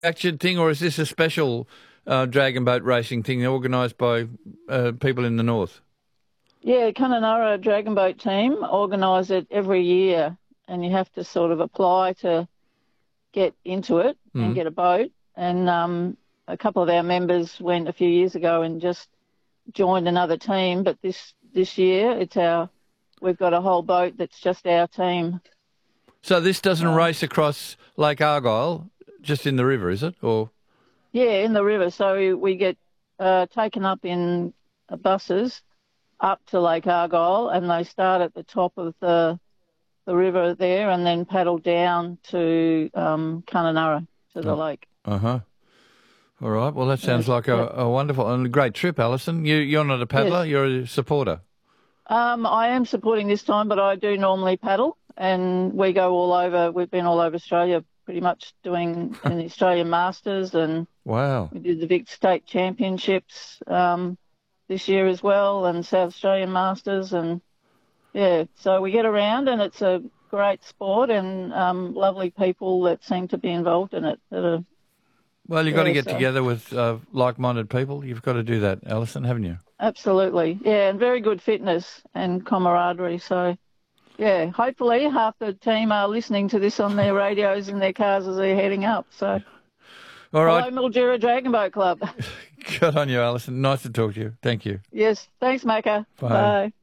Action thing, or is this a special dragon boat racing thing organised by people in the north? Yeah, Kununurra Dragon Boat Team organise it every year, and you have to sort of apply to get into it and get a boat. And a couple of our members went a few years ago and just joined another team, but this year we've got a whole boat that's just our team. So this doesn't race across Lake Argyle, just in the river, is it? Or Yeah, in the river. So we get taken up in buses up to Lake Argyle, and they start at the top of the river there and then paddle down to Kununurra, to the lake. Uh-huh. All right. Well, that sounds like a wonderful and a great trip, Alison. You're not a paddler, you're a supporter. I am supporting this time, but I do normally paddle, and we go all over. We've been all over Australia pretty much doing in the Australian Masters, and Wow. we did the Vic State Championships this year as well, and South Australian Masters, and yeah, so we get around, and it's a great sport, and lovely people that seem to be involved in it. Well, you've got to get together with like-minded people. You've got to do that, Alison, haven't you? Absolutely, yeah, and very good fitness and camaraderie. So, yeah, hopefully half the team are listening to this on their radios in their cars as they're heading up. So, all right. Hello, Mildura Dragon Boat Club. Good on you, Alison. Nice to talk to you. Thank you. Yes, thanks, Macca. Bye. Bye.